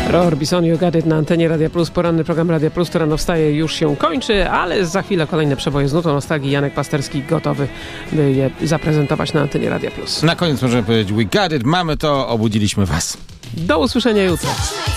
Orbison, You Got It na antenie Radia Plus. Poranny program Radia Plus, to rano wstaje, już się kończy, ale za chwilę kolejne przeboje z nutą nostalgii. Janek Pasterski gotowy, by je zaprezentować na antenie Radia Plus. Na koniec możemy powiedzieć We got it, mamy to, obudziliśmy was. Do usłyszenia jutro.